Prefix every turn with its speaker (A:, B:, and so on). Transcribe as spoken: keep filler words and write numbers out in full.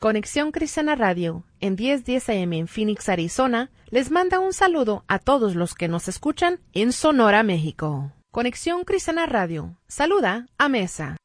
A: Conexión Cristiana Radio, en diez diez A M en Phoenix, Arizona, les manda un saludo a todos los que nos escuchan en Sonora, México. Conexión Cristiana Radio, saluda a Mesa.